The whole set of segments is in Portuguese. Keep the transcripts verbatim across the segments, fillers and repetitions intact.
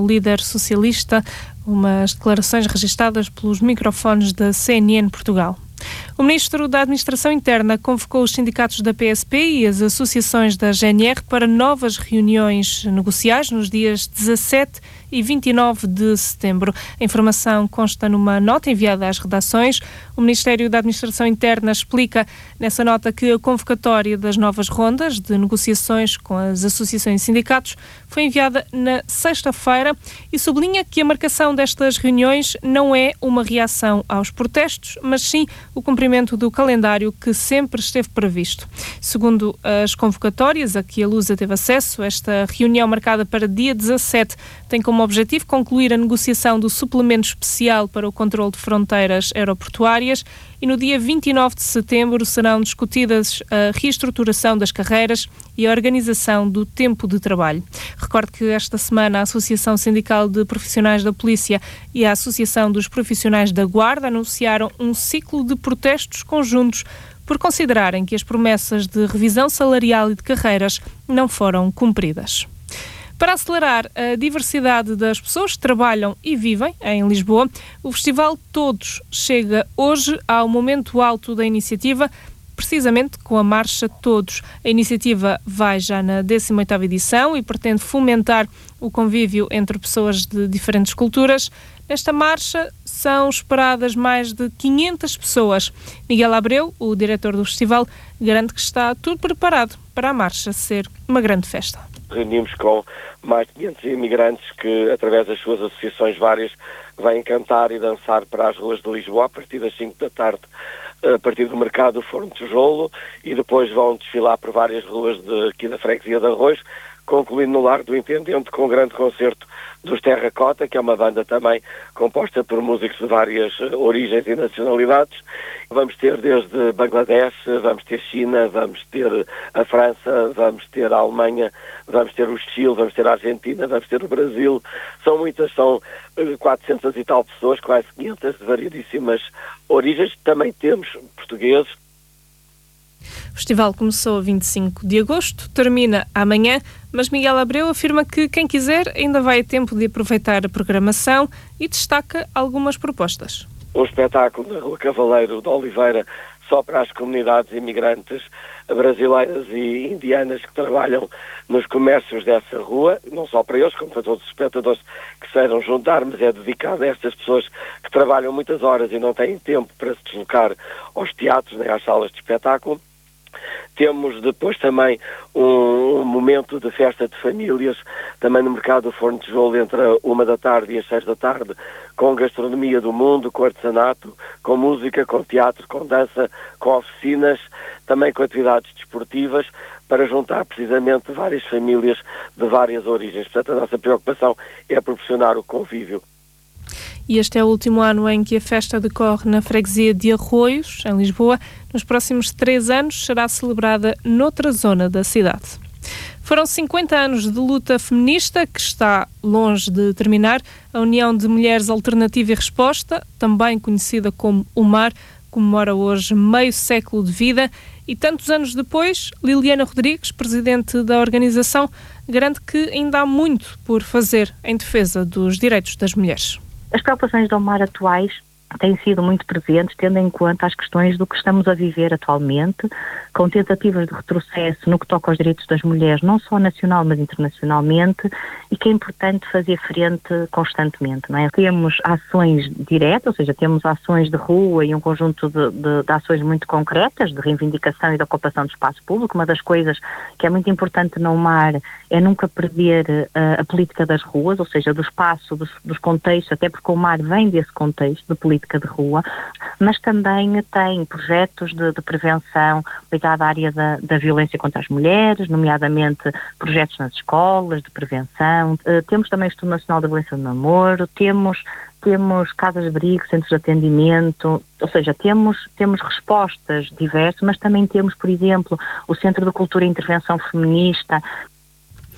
líder socialista, umas declarações registadas pelos microfones da C N N Portugal. O Ministro da Administração Interna convocou os sindicatos da P S P e as associações da G N R para novas reuniões negociais nos dias dezassete e vinte e nove de setembro. A informação consta numa nota enviada às redações. O Ministério da Administração Interna explica nessa nota que a convocatória das novas rondas de negociações com as associações e sindicatos foi enviada na sexta-feira e sublinha que a marcação destas reuniões não é uma reação aos protestos, mas sim o cumprimento do calendário que sempre esteve previsto. Segundo as convocatórias a que a Lusa teve acesso, esta reunião marcada para dia dezassete tem como objetivo concluir a negociação do suplemento especial para o controle de fronteiras aeroportuárias e no dia vinte e nove de setembro serão discutidas a reestruturação das carreiras e a organização do tempo de trabalho. Recordo que esta semana a Associação Sindical de Profissionais da Polícia e a Associação dos Profissionais da Guarda anunciaram um ciclo de protestos conjuntos por considerarem que as promessas de revisão salarial e de carreiras não foram cumpridas. Para acelerar a diversidade das pessoas que trabalham e vivem em Lisboa, o Festival Todos chega hoje ao momento alto da iniciativa, precisamente com a Marcha Todos. A iniciativa vai já na décima oitava edição e pretende fomentar o convívio entre pessoas de diferentes culturas. Nesta marcha são esperadas mais de quinhentas pessoas. Miguel Abreu, o diretor do festival, garante que está tudo preparado para a marcha ser uma grande festa. Reunimos com mais de quinhentos imigrantes que, através das suas associações várias, vêm cantar e dançar para as ruas de Lisboa a partir das cinco da tarde, a partir do mercado do Forno de Tijolo, e depois vão desfilar por várias ruas de, aqui da freguesia de Arroz, concluindo no Largo do Intendente com um grande concerto dos Terracota, que é uma banda também composta por músicos de várias uh, origens e nacionalidades. Vamos ter desde Bangladesh, vamos ter China, vamos ter a França, vamos ter a Alemanha, vamos ter o Chile, vamos ter a Argentina, vamos ter o Brasil. São muitas, são uh, quatrocentas e tal pessoas, quase quinhentas de variedíssimas origens. Também temos portugueses. O festival começou a vinte e cinco de agosto, termina amanhã, mas Miguel Abreu afirma que quem quiser ainda vai a tempo de aproveitar a programação e destaca algumas propostas. Um espetáculo na Rua Cavaleiro de Oliveira só para as comunidades imigrantes brasileiras e indianas que trabalham nos comércios dessa rua, não só para eles, como para todos os espectadores que queiram juntar, mas é dedicado a estas pessoas que trabalham muitas horas e não têm tempo para se deslocar aos teatros nem às salas de espetáculo. Temos depois também um, um momento de festa de famílias, também no mercado do Forno de Tijolo, entre a uma da tarde e as seis da tarde, com gastronomia do mundo, com artesanato, com música, com teatro, com dança, com oficinas, também com atividades desportivas, para juntar precisamente várias famílias de várias origens. Portanto, a nossa preocupação é proporcionar o convívio. E este é o último ano em que a festa decorre na freguesia de Arroios, em Lisboa. Nos próximos três anos será celebrada noutra zona da cidade. Foram cinquenta anos de luta feminista que está longe de terminar. A União de Mulheres Alternativa e Resposta, também conhecida como UMAR, comemora hoje meio século de vida e tantos anos depois, Liliana Rodrigues, presidente da organização, garante que ainda há muito por fazer em defesa dos direitos das mulheres. As preocupações da UMAR atuais têm sido muito presentes, tendo em conta as questões do que estamos a viver atualmente, com tentativas de retrocesso no que toca aos direitos das mulheres, não só nacional, mas internacionalmente, e que é importante fazer frente constantemente, não é? Temos ações diretas, ou seja, temos ações de rua e um conjunto de, de, de ações muito concretas, de reivindicação e de ocupação do espaço público. Uma das coisas que é muito importante na UMAR é nunca perder uh, a política das ruas, ou seja, do espaço, dos, dos contextos, até porque a UMAR vem desse contexto de política de rua, mas também tem projetos de, de prevenção ligados à área da, da violência contra as mulheres, nomeadamente projetos nas escolas de prevenção. Uh, temos também o Estudo Nacional da Violência do Namoro, temos temos casas de abrigo, centros de atendimento, ou seja, temos, temos respostas diversas, mas também temos, por exemplo, o Centro de Cultura e Intervenção Feminista.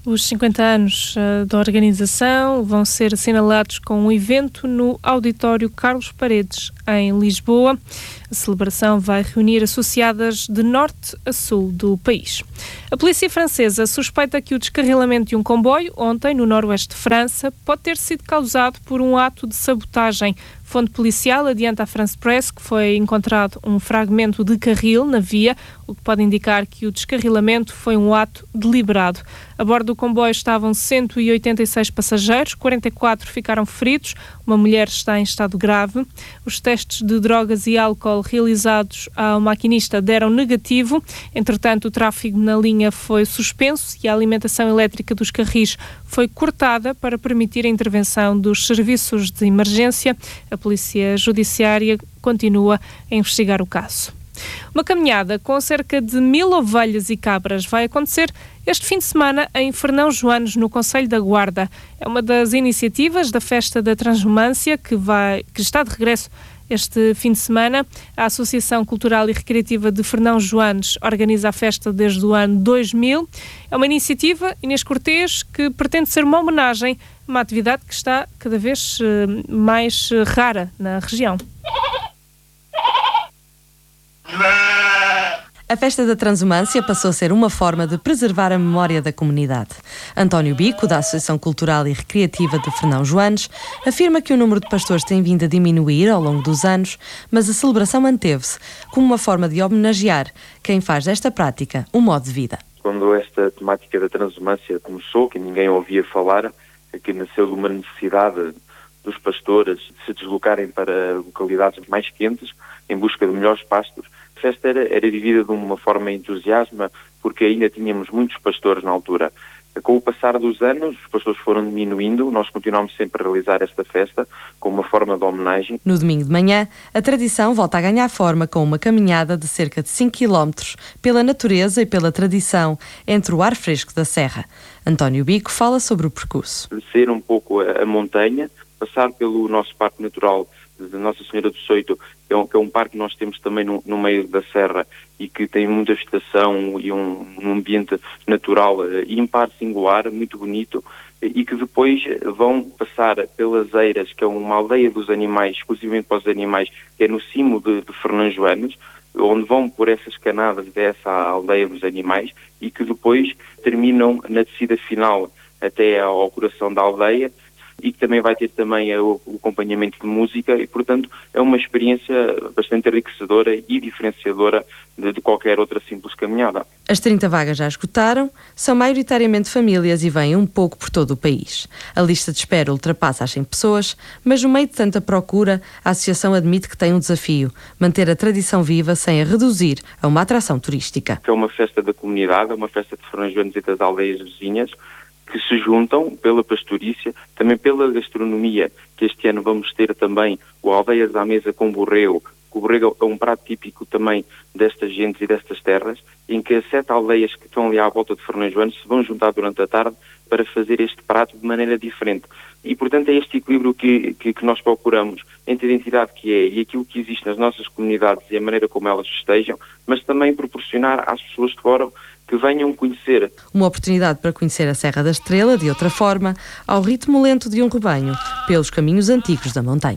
Os cinquenta anos uh, da organização vão ser assinalados com um evento no Auditório Carlos Paredes, em Lisboa. A celebração vai reunir associadas de norte a sul do país. A polícia francesa suspeita que o descarrilamento de um comboio, ontem, no noroeste de França, pode ter sido causado por um ato de sabotagem. Fonte policial adianta à France Press que foi encontrado um fragmento de carril na via, o que pode indicar que o descarrilamento foi um ato deliberado. A bordo do comboio estavam cento e oitenta e seis passageiros, quarenta e quatro ficaram feridos, uma mulher está em estado grave. Os testes de drogas e álcool realizados ao maquinista deram negativo. Entretanto, o tráfego na linha foi suspenso e a alimentação elétrica dos carris foi cortada para permitir a intervenção dos serviços de emergência. A Polícia Judiciária continua a investigar o caso. Uma caminhada com cerca de mil ovelhas e cabras vai acontecer este fim de semana em Fernão Joanes, no Concelho da Guarda. É uma das iniciativas da Festa da Transumância que, vai, que está de regresso este fim de semana. A Associação Cultural e Recreativa de Fernão Joanes organiza a festa desde o ano dois mil. É uma iniciativa, Inês Cortês, que pretende ser uma homenagem a uma atividade que está cada vez mais rara na região. A Festa da Transumância passou a ser uma forma de preservar a memória da comunidade. António Bico, da Associação Cultural e Recreativa de Fernão Joanes, afirma que o número de pastores tem vindo a diminuir ao longo dos anos, mas a celebração manteve-se como uma forma de homenagear quem faz desta prática um modo de vida. Quando esta temática da transumância começou, que ninguém ouvia falar, que nasceu de uma necessidade dos pastores de se deslocarem para localidades mais quentes em busca de melhores pastos, a festa era, era vivida de uma forma entusiasma, porque ainda tínhamos muitos pastores na altura. Com o passar dos anos, os pastores foram diminuindo, nós continuamos sempre a realizar esta festa como uma forma de homenagem. No domingo de manhã, a tradição volta a ganhar forma com uma caminhada de cerca de cinco quilómetros pela natureza e pela tradição, entre o ar fresco da serra. António Bico fala sobre o percurso. Descer um pouco a, a montanha, passar pelo nosso Parque Natural de Nossa Senhora do Soito, que é um, que é um parque que nós temos também no, no meio da serra e que tem muita vegetação e um, um ambiente natural uh, ímpar, singular, muito bonito, e que depois vão passar pelas Eiras, que é uma aldeia dos animais, exclusivamente para os animais, que é no cimo de, de Fernão Joanes, onde vão por essas canadas dessa aldeia dos animais e que depois terminam na descida final até ao coração da aldeia, e que também vai ter também o, o acompanhamento de música e, portanto, é uma experiência bastante enriquecedora e diferenciadora de, de qualquer outra simples caminhada. As trinta vagas já esgotaram, são maioritariamente famílias e vêm um pouco por todo o país. A lista de espera ultrapassa as cem pessoas, mas no meio de tanta procura, a associação admite que tem um desafio: manter a tradição viva sem a reduzir a uma atração turística. É uma festa da comunidade, é uma festa de Fernão Joanes e das aldeias vizinhas, que se juntam pela pastorícia, também pela gastronomia, que este ano vamos ter também o Aldeias à Mesa com borrego. O borrego é um prato típico também destas gentes e destas terras, em que as sete aldeias que estão ali à volta de Fernão Joanes se vão juntar durante a tarde para fazer este prato de maneira diferente. E, portanto, é este equilíbrio que, que, que nós procuramos entre a identidade que é e aquilo que existe nas nossas comunidades e a maneira como elas festejam, mas também proporcionar às pessoas de fora que venham conhecer. Uma oportunidade para conhecer a Serra da Estrela de outra forma, ao ritmo lento de um rebanho, pelos caminhos antigos da montanha.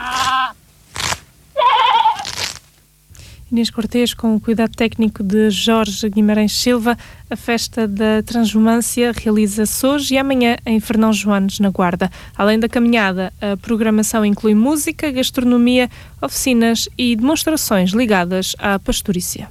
Inês Cortês, com o cuidado técnico de Jorge Guimarães Silva. A Festa da Transumância realiza-se hoje e amanhã em Fernão Joanes, na Guarda. Além da caminhada, a programação inclui música, gastronomia, oficinas e demonstrações ligadas à pastorícia.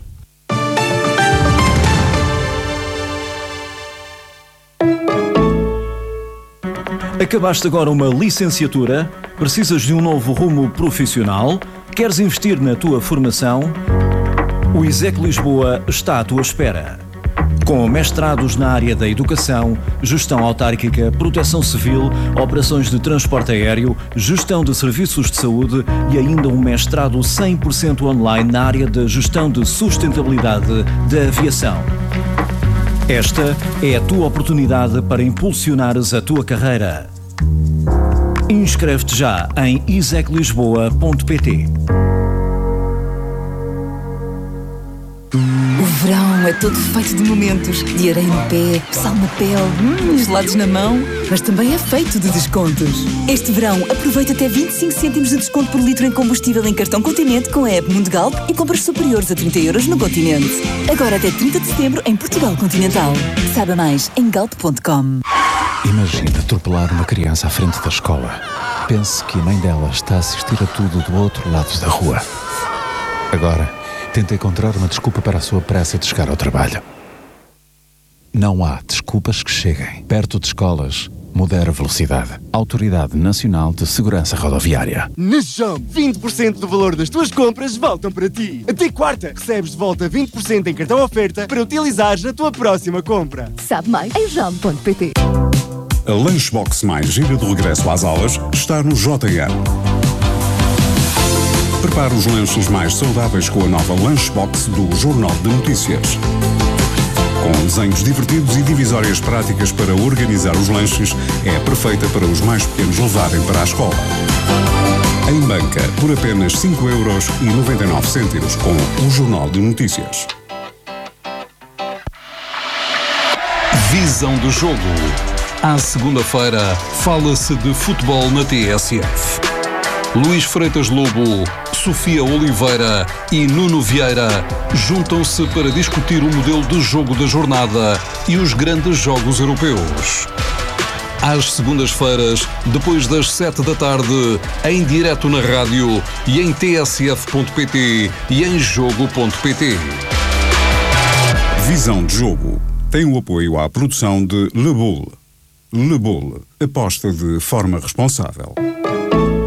Acabaste agora uma licenciatura? Precisas de um novo rumo profissional? Queres investir na tua formação? O ISEC Lisboa está à tua espera. Com mestrados na área da educação, gestão autárquica, proteção civil, operações de transporte aéreo, gestão de serviços de saúde e ainda um mestrado cem por cento online na área da gestão de sustentabilidade da aviação. Esta é a tua oportunidade para impulsionares a tua carreira. Inscreve-te já em isec lisboa ponto pt. verão é todo feito de momentos, de areia no pé, sal na pele, hum, gelados na mão, mas também é feito de descontos. Este verão, aproveita até vinte e cinco cêntimos de desconto por litro em combustível em cartão Continente com a app Mundo Galp e compras superiores a trinta euros no Continente. Agora até trinta de setembro em Portugal Continental. Saiba mais em galp ponto com. Imagina atropelar uma criança à frente da escola. Pense que a mãe dela está a assistir a tudo do outro lado da rua. Agora, tenta encontrar uma desculpa para a sua pressa de chegar ao trabalho. Não há desculpas que cheguem. Perto de escolas, modera a velocidade. Autoridade Nacional de Segurança Rodoviária. Na Jump, vinte por cento do valor das tuas compras voltam para ti. Até quarta, recebes de volta vinte por cento em cartão oferta para utilizares na tua próxima compra. Sabe mais em jump ponto pt. A Lunchbox mais gira de regresso às aulas está no J M. Prepara os lanches mais saudáveis com a nova Lunchbox do Jornal de Notícias. Com desenhos divertidos e divisórias práticas para organizar os lanches, é perfeita para os mais pequenos levarem para a escola. Em banca, por apenas cinco euros e noventa e nove cêntimos com o Jornal de Notícias. Visão do jogo. À segunda-feira, fala-se de futebol na T S F. Luís Freitas Lobo, Sofia Oliveira e Nuno Vieira juntam-se para discutir o modelo de jogo da jornada e os grandes jogos europeus. Às segundas-feiras, depois das sete da tarde, em direto na rádio e em t s f ponto p t e em jogo ponto p t. Visão de jogo tem o apoio à produção de Le Boule. Le Boule, aposta de forma responsável.